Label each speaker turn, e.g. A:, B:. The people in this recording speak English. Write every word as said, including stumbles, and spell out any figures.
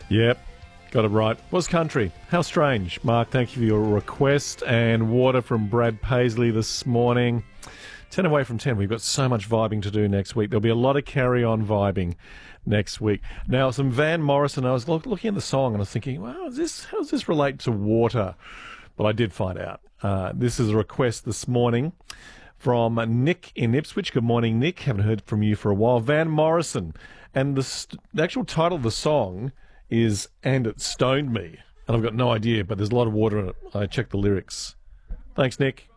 A: Yep, got it right. Was country. How strange. Mark, thank you for your request. And water from Brad Paisley this morning. ten away from ten. We've got so much vibing to do next week. There'll be a lot of carry-on vibing next week. Now, some Van Morrison. I was look, looking at the song and I was thinking, wow, is this, how does this relate to water? But I did find out. Uh, this is a request this morning from Nick in Ipswich. Good morning, Nick. Haven't heard from you for a while. Van Morrison. And the, st- the actual title of the song is And It Stoned Me. And I've got no idea, but there's a lot of water in it. I checked the lyrics. Thanks, Nick.